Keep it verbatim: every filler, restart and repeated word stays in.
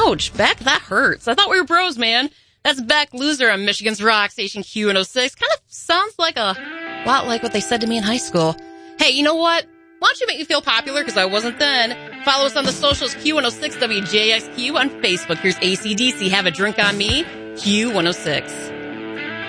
Ouch, Beck, that hurts. I thought we were bros, man. That's Beck Loser on Michigan's Rock Station Q one oh six. Kind of sounds like a lot like what they said to me in high school. Hey, you know what? Why don't you make me feel popular, because I wasn't then. Follow us on the socials, Q one oh six W J X Q on Facebook. Here's A C D C, Have a Drink on Me, Q one oh six.